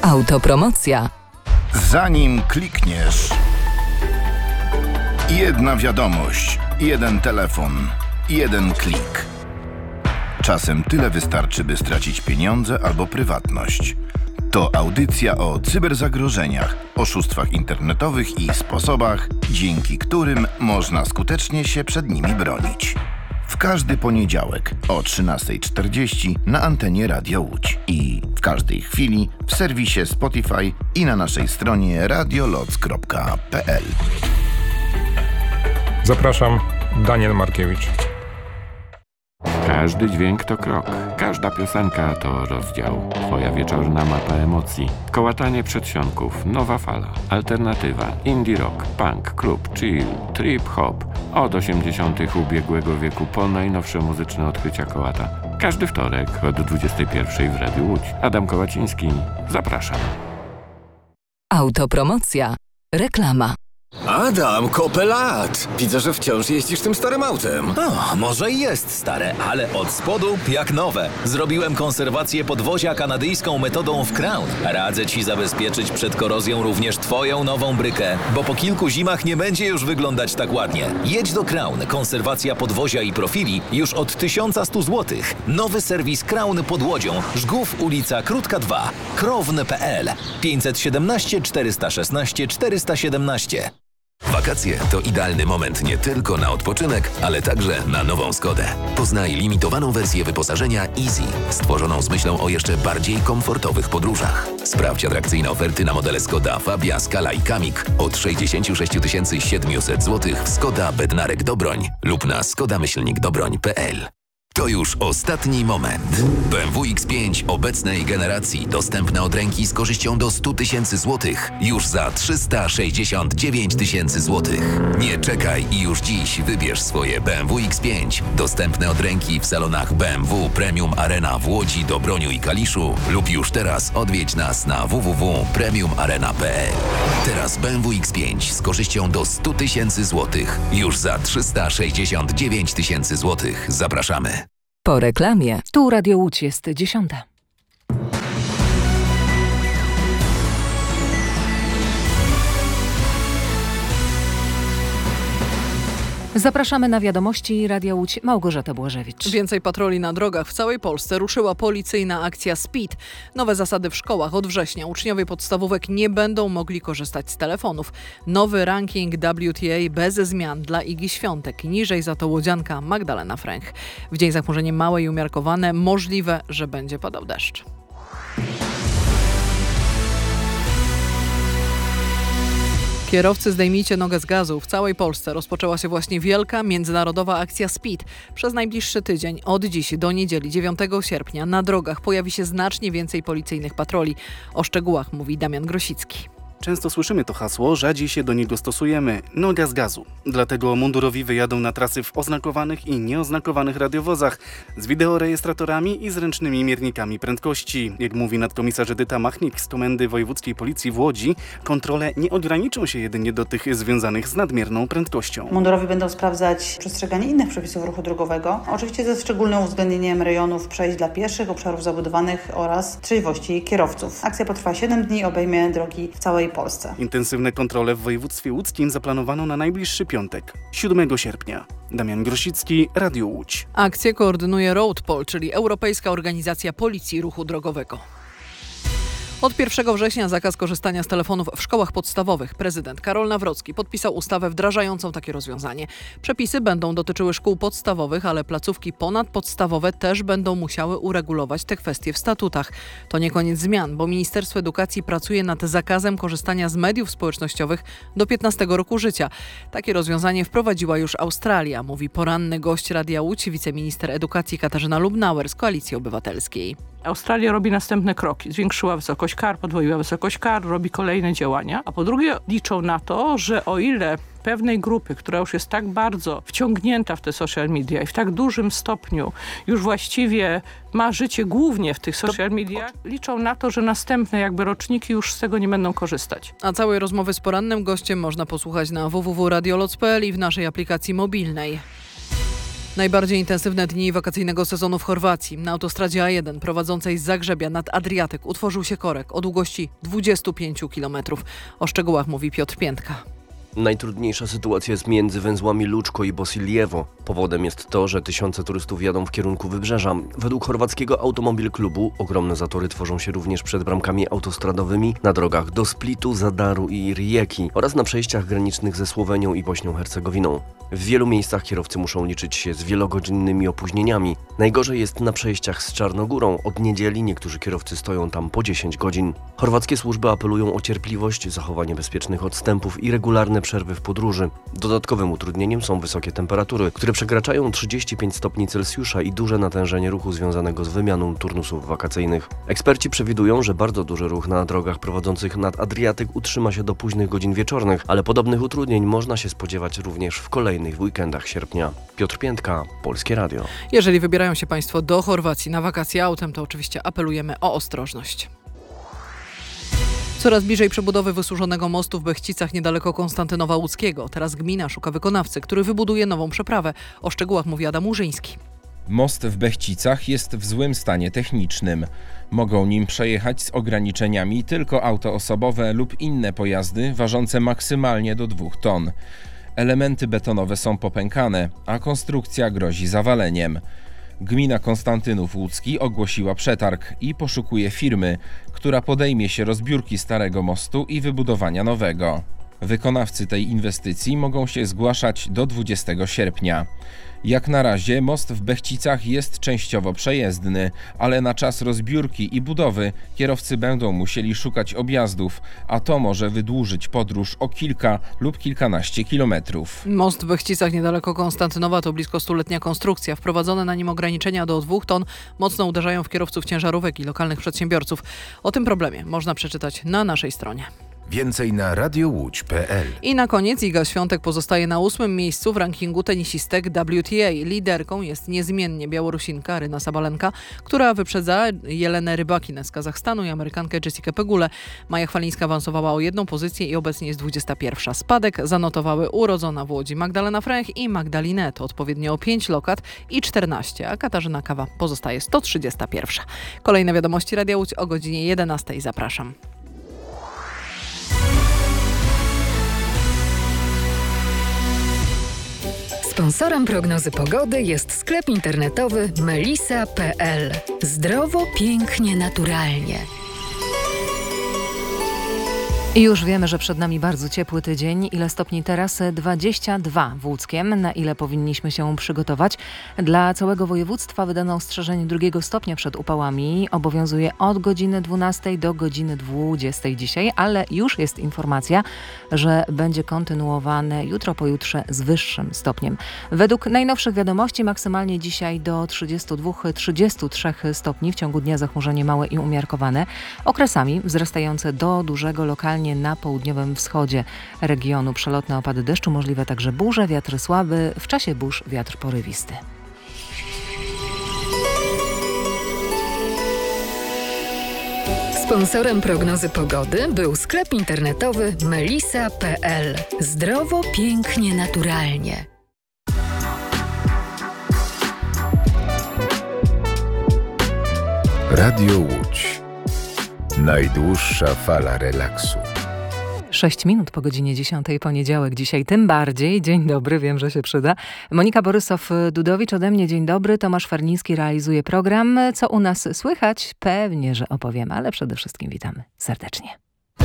Autopromocja. Zanim klikniesz. Jedna wiadomość, jeden telefon, jeden klik. Czasem tyle wystarczy, by stracić pieniądze albo prywatność. To audycja o cyberzagrożeniach, oszustwach internetowych i sposobach, dzięki którym można skutecznie się przed nimi bronić. W każdy poniedziałek o 13:40 na antenie Radio Łódź i w każdej chwili w serwisie Spotify i na naszej stronie radioloc.pl. Zapraszam, Daniel Markiewicz. Każdy dźwięk to krok, każda piosenka to rozdział. Twoja wieczorna mapa emocji. Kołatanie przedsionków, nowa fala, alternatywa, indie rock, punk, klub, chill, trip hop. Od 80. ubiegłego wieku po najnowsze muzyczne odkrycia kołata. Każdy wtorek od 21 w Radiu Łódź. Adam Kołaciński, zapraszam. Autopromocja. Reklama. Adam, kopę lat! Widzę, że wciąż jeździsz tym starym autem. O, może i jest stare, ale od spodu jak nowe. Zrobiłem konserwację podwozia kanadyjską metodą w Crown. Radzę Ci zabezpieczyć przed korozją również Twoją nową brykę, bo po kilku zimach nie będzie już wyglądać tak ładnie. Jedź do Crown. Konserwacja podwozia i profili już od 1100 zł. Nowy serwis Crown pod Łodzią. Żgów, ulica Krótka 2. Krown.pl 517 416 417. Wakacje to idealny moment nie tylko na odpoczynek, ale także na nową Skodę. Poznaj limitowaną wersję wyposażenia Easy, stworzoną z myślą o jeszcze bardziej komfortowych podróżach. Sprawdź atrakcyjne oferty na modele Skoda Fabia, Scala i Kamik od 66 700 zł w Skoda Bednarek Dobroń lub na skoda-dobroń.pl. To już ostatni moment. BMW X5 obecnej generacji dostępne od ręki z korzyścią do 100 000 złotych już za 369 000 złotych. Nie czekaj i już dziś wybierz swoje BMW X5 dostępne od ręki w salonach BMW Premium Arena w Łodzi, Dobroniu i Kaliszu lub już teraz odwiedź nas na www.premiumarena.pl. Teraz BMW X5 z korzyścią do 100 000 złotych już za 369 000 złotych. Zapraszamy. Po reklamie. Tu Radio Łódź jest 10. Zapraszamy na wiadomości Radia Łódź. Małgorzata Błażewicz. Więcej patroli na drogach w całej Polsce. Ruszyła policyjna akcja SPEED. Nowe zasady w szkołach. Od września uczniowie podstawówek nie będą mogli korzystać z telefonów. Nowy ranking WTA bez zmian dla Igi Świątek. Niżej za to łodzianka Magdalena Fręch. W dzień zachmurzenie małe i umiarkowane. Możliwe, że będzie padał deszcz. Kierowcy, zdejmijcie nogę z gazu. W całej Polsce rozpoczęła się właśnie wielka międzynarodowa akcja SPEED. Przez najbliższy tydzień, od dziś do niedzieli 9 sierpnia na drogach pojawi się znacznie więcej policyjnych patroli. O szczegółach mówi Damian Grosicki. Często słyszymy to hasło, rzadziej się do niego stosujemy. Noga z gazu. Dlatego mundurowi wyjadą na trasy w oznakowanych i nieoznakowanych radiowozach z wideorejestratorami i zręcznymi miernikami prędkości. Jak mówi nadkomisarz Edyta Machnik z Komendy Wojewódzkiej Policji w Łodzi, kontrole nie ograniczą się jedynie do tych związanych z nadmierną prędkością. Mundurowi będą sprawdzać przestrzeganie innych przepisów ruchu drogowego, oczywiście ze szczególnym uwzględnieniem rejonów przejść dla pieszych, obszarów zabudowanych oraz trzeźwości kierowców. Akcja potrwa 7 dni, obejmie drogi w całej Polsce. Intensywne kontrole w województwie łódzkim zaplanowano na najbliższy piątek, 7 sierpnia. Damian Grosicki, Radio Łódź. Akcję koordynuje RoadPol, czyli Europejska Organizacja Policji Ruchu Drogowego. Od 1 września zakaz korzystania z telefonów w szkołach podstawowych. Prezydent Karol Nawrocki podpisał ustawę wdrażającą takie rozwiązanie. Przepisy będą dotyczyły szkół podstawowych, ale placówki ponadpodstawowe też będą musiały uregulować te kwestie w statutach. To nie koniec zmian, bo Ministerstwo Edukacji pracuje nad zakazem korzystania z mediów społecznościowych do 15 roku życia. Takie rozwiązanie wprowadziła już Australia, mówi poranny gość Radia Łódź, wiceminister edukacji Katarzyna Lubnauer z Koalicji Obywatelskiej. Australia robi następne kroki. Zwiększyła wysokość kar, podwoiła wysokość kar, robi kolejne działania. A po drugie liczą na to, że o ile pewnej grupy, która już jest tak bardzo wciągnięta w te social media i w tak dużym stopniu już właściwie ma życie głównie w tych social mediach, liczą na to, że następne roczniki już z tego nie będą korzystać. A całej rozmowy z porannym gościem można posłuchać na www.radioloc.pl i w naszej aplikacji mobilnej. Najbardziej intensywne dni wakacyjnego sezonu w Chorwacji. Na autostradzie A1 prowadzącej z Zagrzebia nad Adriatyk utworzył się korek o długości 25 km. O szczegółach mówi Piotr Piętka. Najtrudniejsza sytuacja jest między węzłami Luczko i Bosiljevo. Powodem jest to, że tysiące turystów jadą w kierunku wybrzeża. Według chorwackiego Automobil Klubu ogromne zatory tworzą się również przed bramkami autostradowymi na drogach do Splitu, Zadaru i Rijeki oraz na przejściach granicznych ze Słowenią i Bośnią Hercegowiną. W wielu miejscach kierowcy muszą liczyć się z wielogodzinnymi opóźnieniami. Najgorzej jest na przejściach z Czarnogórą. Od niedzieli niektórzy kierowcy stoją tam po 10 godzin. Chorwackie służby apelują o cierpliwość, zachowanie bezpiecznych odstępów i regularne przerwy w podróży. Dodatkowym utrudnieniem są wysokie temperatury, które przekraczają 35 stopni Celsjusza i duże natężenie ruchu związanego z wymianą turnusów wakacyjnych. Eksperci przewidują, że bardzo duży ruch na drogach prowadzących nad Adriatyk utrzyma się do późnych godzin wieczornych, ale podobnych utrudnień można się spodziewać również w kolejnych weekendach sierpnia. Piotr Piętka, Polskie Radio. Jeżeli wybierają się Państwo do Chorwacji na wakacje autem, to oczywiście apelujemy o ostrożność. Coraz bliżej przebudowy wysłużonego mostu w Bechcicach niedaleko Konstantynowa Łódzkiego. Teraz gmina szuka wykonawcy, który wybuduje nową przeprawę. O szczegółach mówi Adam Łużyński. Most w Bechcicach jest w złym stanie technicznym. Mogą nim przejechać z ograniczeniami tylko auto osobowe lub inne pojazdy ważące maksymalnie do 2 ton. Elementy betonowe są popękane, a konstrukcja grozi zawaleniem. Gmina Konstantynów Łódzki ogłosiła przetarg i poszukuje firmy, która podejmie się rozbiórki starego mostu i wybudowania nowego. Wykonawcy tej inwestycji mogą się zgłaszać do 20 sierpnia. Jak na razie most w Bechcicach jest częściowo przejezdny, ale na czas rozbiórki i budowy kierowcy będą musieli szukać objazdów, a to może wydłużyć podróż o kilka lub kilkanaście kilometrów. Most w Bechcicach niedaleko Konstantynowa to blisko 100-letnia konstrukcja. Wprowadzone na nim ograniczenia do 2 ton mocno uderzają w kierowców ciężarówek i lokalnych przedsiębiorców. O tym problemie można przeczytać na naszej stronie. Więcej na radiołódź.pl. I na koniec Iga Świątek pozostaje na 8. miejscu w rankingu tenisistek WTA. Liderką jest niezmiennie Białorusinka Aryna Sabalenka, która wyprzedza Jelenę Rybakinę z Kazachstanu i Amerykankę Jessikę Pegulę. Maja Chwalińska awansowała o 1 pozycję i obecnie jest 21. Spadek zanotowały urodzona w Łodzi Magdalena Frech i Magdalena to odpowiednio o 5 lokat i 14, a Katarzyna Kawa pozostaje 131. Kolejne wiadomości Radia Łódź o godzinie 11. Zapraszam. Sponsorem prognozy pogody jest sklep internetowy melisa.pl. Zdrowo, pięknie, naturalnie. I już wiemy, że przed nami bardzo ciepły tydzień. Ile stopni teraz? 22 w Łódzkiem. Na ile powinniśmy się przygotować? Dla całego województwa wydano ostrzeżenie 2 stopnia przed upałami. Obowiązuje od godziny 12 do godziny 20 dzisiaj, ale już jest informacja, że będzie kontynuowane jutro, pojutrze z wyższym stopniem. Według najnowszych wiadomości maksymalnie dzisiaj do 32-33 stopni. W ciągu dnia zachmurzenie małe i umiarkowane. Okresami wzrastające do dużego lokalnie na południowym wschodzie regionu. Przelotne opady deszczu, możliwe także burze, wiatr słaby, w czasie burz wiatr porywisty. Sponsorem prognozy pogody był sklep internetowy melisa.pl. Zdrowo, pięknie, naturalnie. Radio Łódź. Najdłuższa fala relaksu. 6 minut po godzinie 10, poniedziałek dzisiaj tym bardziej. Dzień dobry, wiem, że się przyda. Monika Borysow-Dudowicz, ode mnie dzień dobry. Tomasz Farniński realizuje program. Co u nas słychać? Pewnie, że opowiemy, ale przede wszystkim witamy serdecznie.